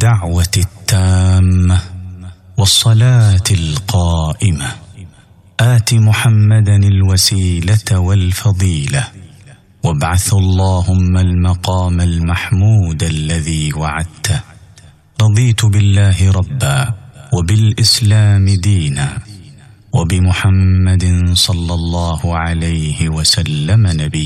الدعوة التامة والصلاة القائمة آت محمدا الوسيلة والفضيلة وابعثه اللهم المقام المحمود الذي وعدته. رضيت بالله ربا وبالإسلام دينا وبمحمد صلى الله عليه وسلم نبيا.